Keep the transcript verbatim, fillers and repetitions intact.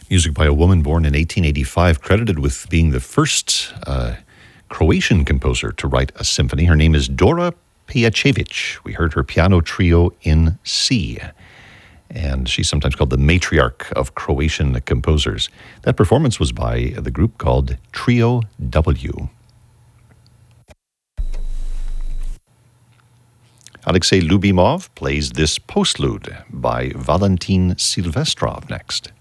Music by a woman born in eighteen eighty-five, credited with being the first uh, Croatian composer to write a symphony. Her name is Dora Pejacevic. We heard her piano trio in C, and she's sometimes called the matriarch of Croatian composers. That performance was by the group called Trio W. Alexei Lubimov plays this postlude by Valentin Silvestrov next.